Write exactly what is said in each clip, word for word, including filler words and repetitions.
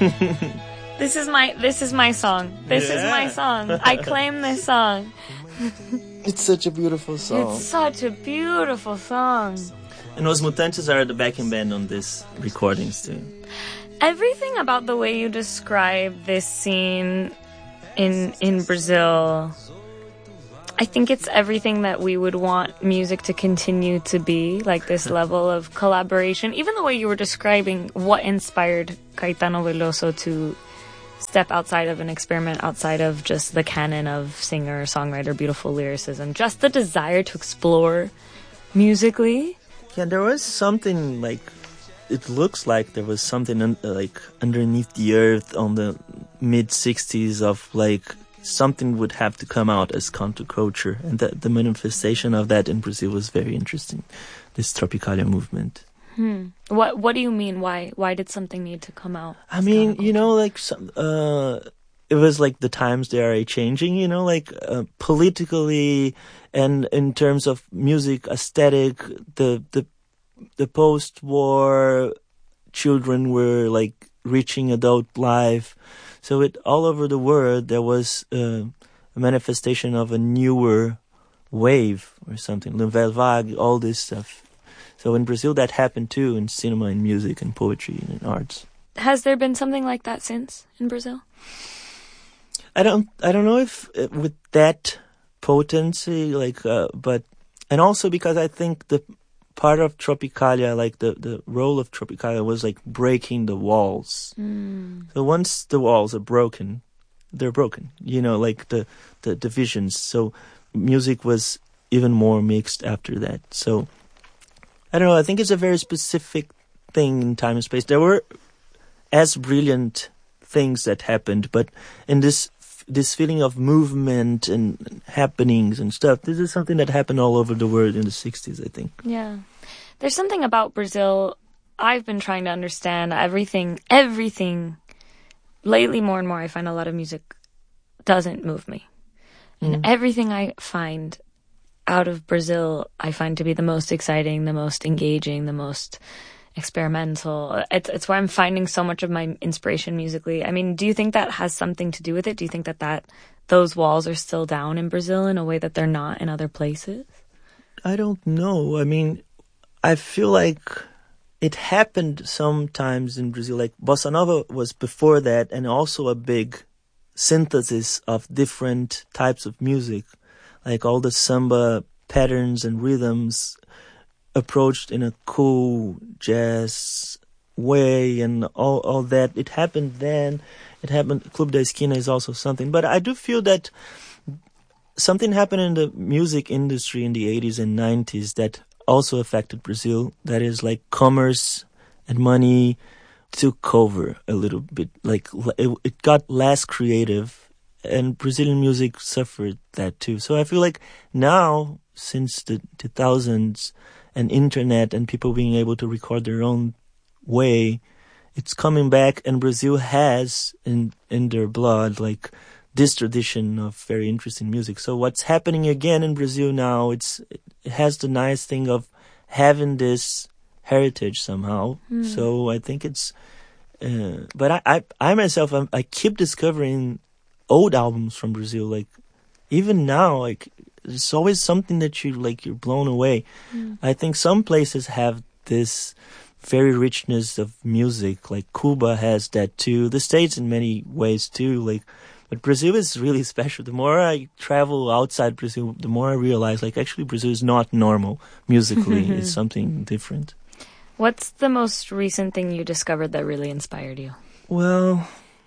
This is my this is my song. This yeah. is my song. I claim this song. It's such a beautiful song. It's such a beautiful song. And Os Mutantes are the backing band on this recordings too. Everything about the way you describe this scene in in Brazil, I think it's everything that we would want music to continue to be, like this level of collaboration. Even the way you were describing what inspired Caetano Veloso to step outside of an experiment, outside of just the canon of singer, songwriter, beautiful lyricism, just the desire to explore musically. Yeah, there was something like, it looks like there was something un- like underneath the earth on the mid sixties of like something would have to come out as counterculture, and that the manifestation of that in Brazil was very interesting. This Tropicalia movement. Hmm. What What do you mean? Why Why did something need to come out? I mean, you know, like some, uh, it was like the times they are changing. You know, like uh, politically and in terms of music aesthetic, the the the post-war children were like reaching adult life. So it all over the world there was uh, a manifestation of a newer wave or something. Nouvelle vague, all this stuff. So in Brazil that happened too, in cinema and music and poetry and in arts. Has there been something like that since in Brazil? I don't I don't know if uh, with that potency, like, uh, but, and also because I think the part of Tropicalia, like the, the role of Tropicalia was like breaking the walls. Mm. So once the walls are broken, they're broken, you know, like the, the divisions. So music was even more mixed after that. So I don't know, I think it's a very specific thing in time and space. There were as brilliant things that happened, but in this this feeling of movement and happenings and stuff, this is something that happened all over the world in the sixties, I think. Yeah. There's something about Brazil I've been trying to understand. Everything, everything, lately more and more I find a lot of music doesn't move me. And mm. everything I find out of Brazil, I find to be the most exciting, the most engaging, the most experimental. It's it's where I'm finding so much of my inspiration musically. I mean, do you think that has something to do with it? Do you think that, that those walls are still down in Brazil in a way that they're not in other places? I don't know. I mean, I feel like it happened sometimes in Brazil. Like Bossa Nova was before that, and also a big synthesis of different types of music. Like all the samba patterns and rhythms approached in a cool jazz way and all, all that. It happened then. It happened. Club da Esquina is also something. But I do feel that something happened in the music industry in the eighties and nineties that also affected Brazil. That is like commerce and money took over a little bit. Like it, it got less creative. And Brazilian music suffered that too. So I feel like now, since the two thousands and internet and people being able to record their own way, it's coming back, and Brazil has in in their blood like this tradition of very interesting music. So what's happening again in Brazil now, it's it has the nice thing of having this heritage somehow. Mm. So I think it's, uh, but I, I, I myself, I'm, I keep discovering old albums from Brazil, like even now, like there's always something that you like you're blown away. Mm. I think some places have this very richness of music, like Cuba has that too. The States in many ways too, like, but Brazil is really special. The more I travel outside Brazil, the more I realize like actually Brazil is not normal musically. It's something different. What's the most recent thing you discovered that really inspired you? Well,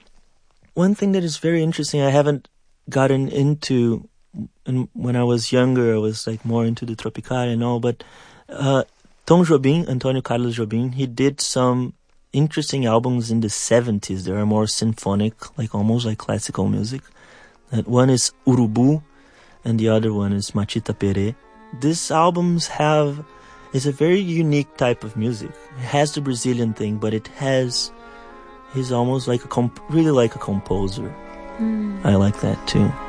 one thing that is very interesting, I haven't gotten into, and when I was younger, I was like more into the Tropicalia and all, but uh, Tom Jobim, Antonio Carlos Jobim, he did some interesting albums in the seventies. They are more symphonic, like almost like classical music. That one is Urubu, and the other one is Machita Pere. These albums have, it's a very unique type of music. It has the Brazilian thing, but it has, he's almost like a, comp- really like a composer. Mm. I like that too.